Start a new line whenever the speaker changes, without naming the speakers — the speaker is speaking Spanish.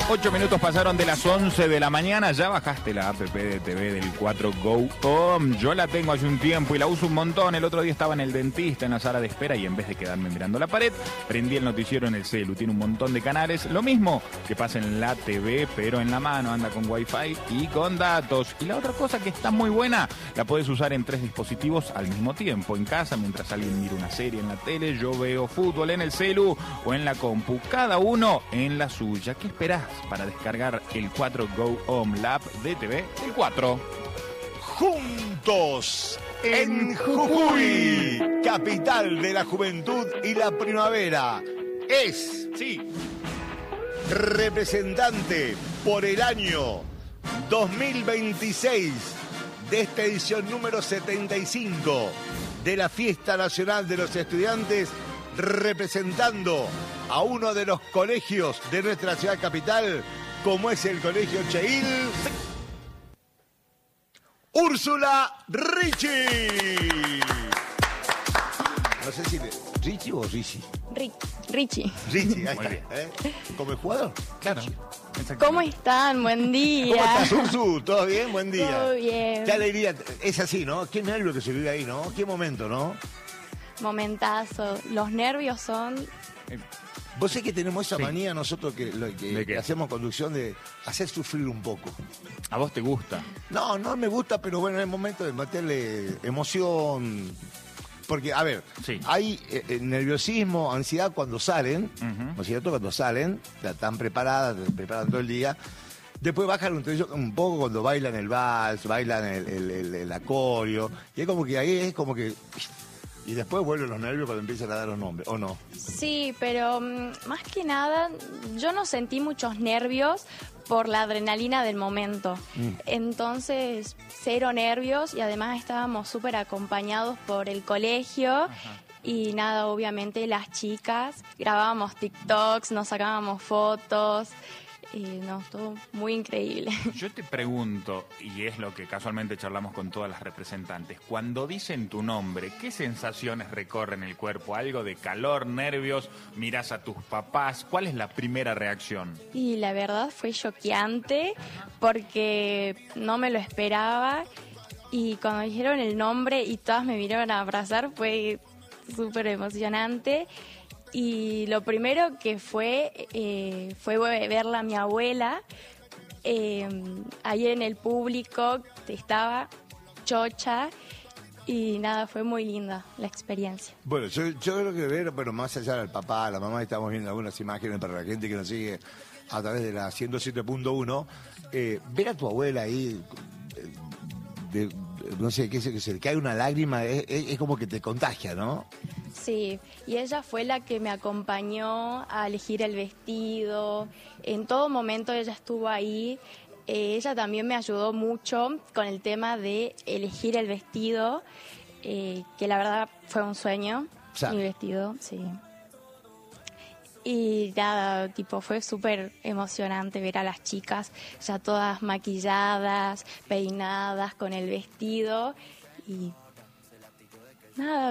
8 minutos pasaron de las 11 de la mañana. ¿Ya bajaste la app de TV del 4 Go Home? Yo la tengo hace un tiempo y la uso un montón. El otro día estaba en el dentista, en la sala de espera, y en vez de quedarme mirando la pared, prendí el noticiero en el celu. Tiene un montón de canales. Lo mismo que pasa en la TV, pero en la mano. Anda con Wi-Fi y con datos. Y la otra cosa que está muy buena, la puedes usar en 3 dispositivos al mismo tiempo. En casa, mientras alguien mira una serie en la tele, yo veo fútbol en el celu o en la compu. Cada uno en la suya. ¿Qué esperás para descargar el 4 Go Home, la app de TV el 4?
Juntos en Jujuy, capital de la juventud y la primavera, es representante por el año 2026 de esta edición número 75 de la Fiesta Nacional de los Estudiantes, representando a uno de los colegios de nuestra ciudad capital, como es el Colegio Cheil, Úrsula Ricci. No sé si Ricci o Ricci.
Ricci.
Ricci, ahí
Muy
está.
bien.
¿Como el jugador?
Claro.
¿Cómo están? Buen día.
¿Cómo estás, Ursu? ¿Todo bien? Buen día.
Todo bien.
Qué alegría. Es así, ¿no? Qué nervio que se vive ahí, ¿no? Qué momento, ¿no?
Momentazo. Los nervios son...
Vos sé que tenemos esa
Sí.
manía nosotros
¿De
que
qué?
hacemos conducción de hacer sufrir un poco.
¿A vos te gusta?
No, no me gusta, pero bueno, es el momento de meterle emoción. Porque, a ver,
Sí.
hay nerviosismo, ansiedad cuando salen,
Ujú.
¿no es cierto? Cuando salen, ya están preparadas, preparan todo el día. Después bajan un poco cuando bailan el vals, bailan el acorio. Y es como que ahí es como que... Y después vuelven los nervios cuando empiezan a dar los nombres, ¿o no?
Sí, pero más que nada, yo no sentí muchos nervios por la adrenalina del momento. Entonces, cero nervios y además estábamos súper acompañados por el colegio. Y nada, obviamente las chicas grabábamos TikToks, nos sacábamos fotos. No, todo muy increíble.
Yo te pregunto, y es lo que casualmente charlamos con todas las representantes, cuando dicen tu nombre, ¿qué sensaciones recorren el cuerpo? ¿Algo de calor, nervios? ¿Mirás a tus papás? ¿Cuál es la primera reacción?
Y la verdad fue choqueante porque no me lo esperaba. Y cuando dijeron el nombre y todas me vinieron a abrazar fue súper emocionante. Y lo primero que fue verla a mi abuela. Ahí en el público estaba chocha y nada, fue muy linda la experiencia.
Bueno, yo creo que ver, pero más allá del papá, la mamá, estamos viendo algunas imágenes para la gente que nos sigue a través de la 107.1, ver a tu abuela ahí, no sé, que se le cae una lágrima, es como que te contagia, ¿no?
Sí, y ella fue la que me acompañó a elegir el vestido. En todo momento ella estuvo ahí. Ella también me ayudó mucho con el tema de elegir el vestido, que la verdad fue un sueño, mi vestido, sí. Y nada, tipo, fue súper emocionante ver a las chicas ya todas maquilladas, peinadas, con el vestido y nada.